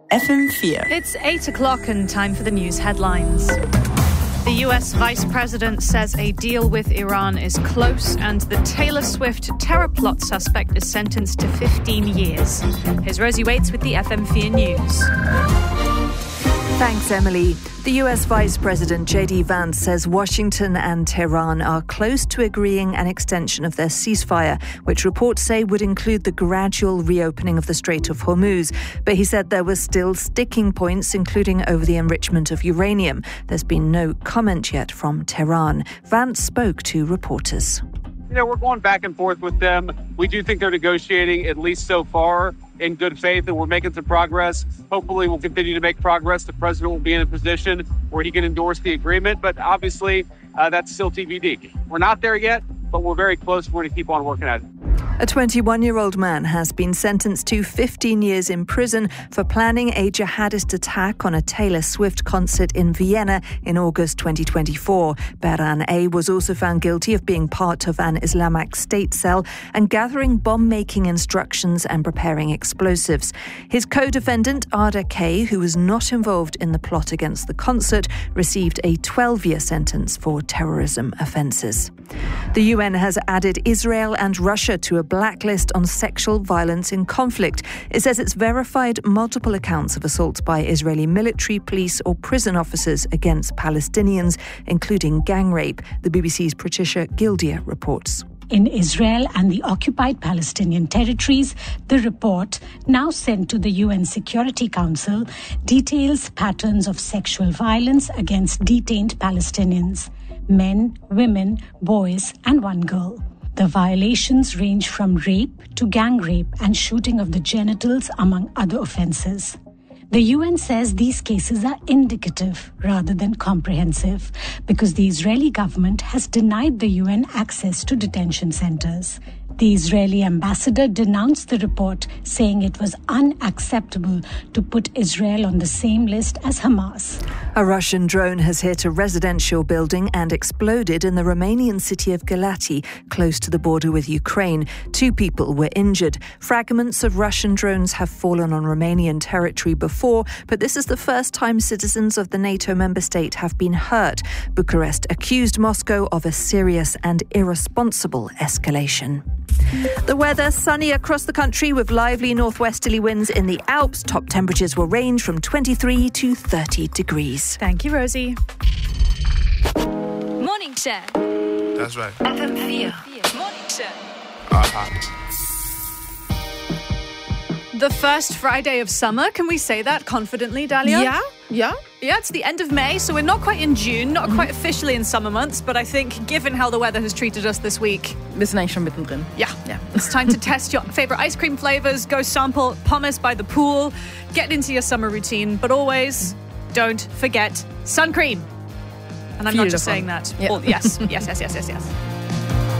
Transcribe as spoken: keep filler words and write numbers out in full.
F M four. It's eight o'clock and time for the news headlines. The U S Vice President says a deal with Iran is close and the Taylor Swift terror plot suspect is sentenced to fifteen years. Here's Rosie Waits with the F M four News. Thanks, Emily. The U S Vice President J D Vance says Washington and Tehran are close to agreeing an extension of their ceasefire, which reports say would include the gradual reopening of the Strait of Hormuz. But he said there were still sticking points, including over the enrichment of uranium. There's been no comment yet from Tehran. Vance spoke to reporters. You know, we're going back and forth with them. We do think they're negotiating, at least so far, in good faith, and we're making some progress. Hopefully, we'll continue to make progress. The president will be in a position where he can endorse the agreement, but obviously, uh, that's still T B D. We're not there yet, but we're very close. We're going to keep on working at it. A twenty-one-year-old man has been sentenced to fifteen years in prison for planning a jihadist attack on a Taylor Swift concert in Vienna in August twenty twenty-four. Behran A. was also found guilty of being part of an Islamic State cell and gathering bomb-making instructions and preparing explosives. His co-defendant, Arda K., who was not involved in the plot against the concert, received a twelve-year sentence for terrorism offences. The U N has added Israel and Russia to a blacklist on sexual violence in conflict. It says it's verified multiple accounts of assaults by Israeli military, police or prison officers against Palestinians, including gang rape. The B B C's Patricia Gildia reports. In Israel and the occupied Palestinian territories, the report, now sent to the U N Security Council, details patterns of sexual violence against detained Palestinians, men, women, boys and one girl. The violations range from rape to gang rape and shooting of the genitals, among other offences. The U N says these cases are indicative rather than comprehensive because the Israeli government has denied the U N access to detention centres. The Israeli ambassador denounced the report, saying it was unacceptable to put Israel on the same list as Hamas. A Russian drone has hit a residential building and exploded in the Romanian city of Galati, close to the border with Ukraine. Two people were injured. Fragments of Russian drones have fallen on Romanian territory before, but this is the first time citizens of the NATO member state have been hurt. Bucharest accused Moscow of a serious and irresponsible escalation. The weather, sunny across the country with lively northwesterly winds in the Alps. Top temperatures will range from twenty-three to thirty degrees. Thank you, Rosie. Morning Share. That's right. F M four. Morning Share. Uh-huh. The first Friday of summer, can we say that confidently, Dahlia? Yeah, yeah. Yeah, it's the end of May, so we're not quite in June, not quite officially in summer months, but I think given how the weather has treated us this week... Wir sind eigentlich schon mittendrin. Yeah, yeah. It's time to test your favourite ice cream flavours, go sample pommes by the pool, get into your summer routine, but always don't forget sun cream. And I'm Viel not just davon. saying that. Yeah. Well, yes, yes, yes, yes, yes, yes.